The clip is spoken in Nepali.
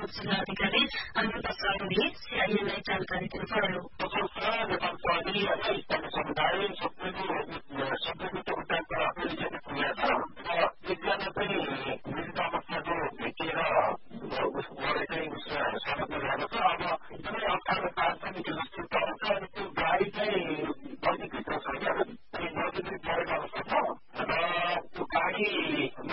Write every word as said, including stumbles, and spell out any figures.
प्रमुख जिल्ला अधिकारी अनन्त शर्माले सीआईएनलाई जानकारी दिनुभयो। नेपाल प्रहरी होइन स्थानीय समुदाय सबैले सबैको उद्धारको अपिल खुला छ र एकजना चाहिँ मृत अवस्थाको भेटिएर उहाँले चाहिँ सडकमा ल्याएको छ। अब एकदमै अप्ठ्यारो पार्छ नि त्यो जस्तो तर चाहिँ त्यो गाडी चाहिँ बढी भित्र छ क्या अनि नजिकै परेको अवस्था छ र त्यो गाडी